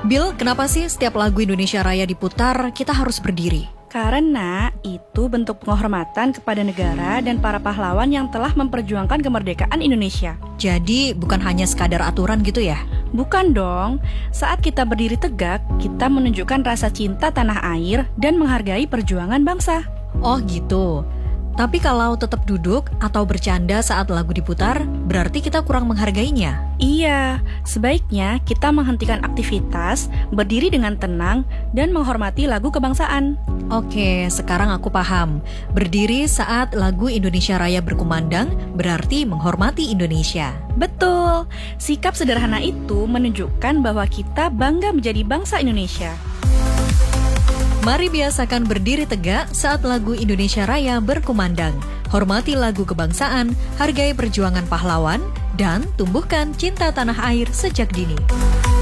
Bill, kenapa sih setiap lagu Indonesia Raya diputar, kita harus berdiri? Karena itu bentuk penghormatan kepada negara dan para pahlawan yang telah memperjuangkan kemerdekaan Indonesia. Jadi bukan hanya sekadar aturan gitu ya? Bukan dong, saat kita berdiri tegak, kita menunjukkan rasa cinta tanah air dan menghargai perjuangan bangsa. Oh gitu. Tapi kalau tetap duduk atau bercanda saat lagu diputar, berarti kita kurang menghargainya. Iya, sebaiknya kita menghentikan aktivitas, berdiri dengan tenang, dan menghormati lagu kebangsaan. Oke, sekarang aku paham. Berdiri saat lagu Indonesia Raya berkumandang berarti menghormati Indonesia. Betul, sikap sederhana itu menunjukkan bahwa kita bangga menjadi bangsa Indonesia. Mari biasakan berdiri tegak saat lagu Indonesia Raya berkumandang. Hormati lagu kebangsaan, hargai perjuangan pahlawan, dan tumbuhkan cinta tanah air sejak dini.